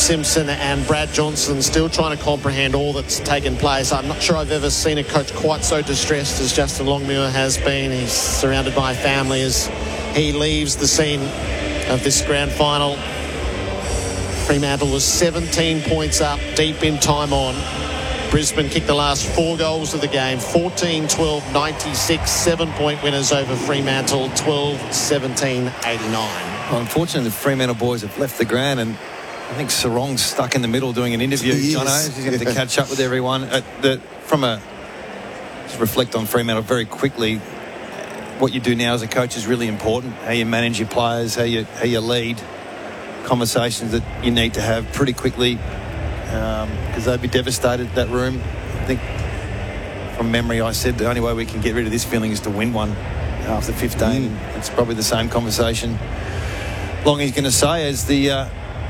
Simpson and Brad Johnson still trying to comprehend all that's taken place. I'm not sure I've ever seen a coach quite so distressed as Justin Longmuir has been. He's surrounded by family as he leaves the scene of this grand final. Fremantle was 17 points up, deep in time on. Brisbane kicked the last 4 goals of the game, 14-12, 96, 7-point winners over Fremantle, 12-17, 89. Well, unfortunately, the Fremantle boys have left the ground, and I think Sarong's stuck in the middle doing an interview. Jono, he's going to catch up with everyone. Just reflect on Fremantle very quickly. What you do now as a coach is really important. How you manage your players, how you lead. Conversations that you need to have pretty quickly, because they'd be devastated, that room. I think from memory I said the only way we can get rid of this feeling is to win one after 15. It's probably the same conversation Longy's going to say as the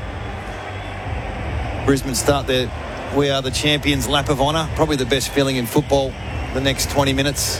Brisbane start their "We Are the Champions" lap of honour. Probably the best feeling in football the next 20 minutes.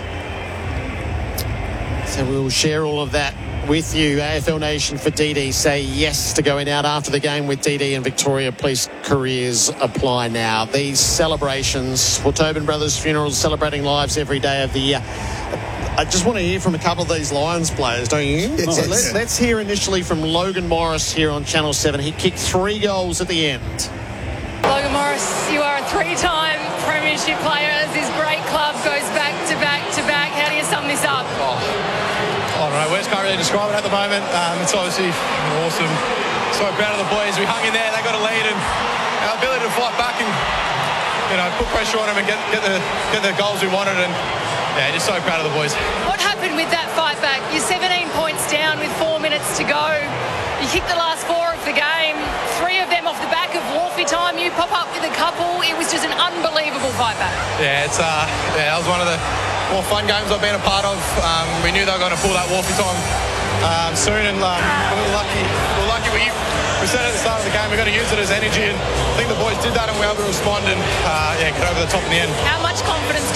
So we'll share all of that with you. AFL Nation for DD say yes to going out after the game with DD and Victoria Police careers apply now. These celebrations for Tobin Brothers Funerals, celebrating lives every day of the year. I just want to hear from a couple of these Lions players, don't you? Yes. Let's hear initially from Logan Morris here on Channel 7. He kicked 3 goals at the end. Logan Morris, you are a 3-time premiership player as this great club goes back to back to back. How do you sum this up? I don't know, words can't really describe it at the moment. It's obviously awesome. So proud of the boys. We hung in there, they got a lead, and our ability to fight back and put pressure on them and get the goals we wanted, and just so proud of the boys. What happened with that fight back? You're 17 points down with 4 minutes to go. You kicked the last 4 of the game, 3 of them off the back of Wolfie time. You pop up with a couple. It was just an unbelievable fight back. Yeah, that was one of the more fun games I've been a part of. We knew they were going to pull that Wolfie time soon, and we're lucky. We said at the start of the game we're going to use it as energy, and I think the boys did that, and we were able to respond and get over the top in the end. How much confidence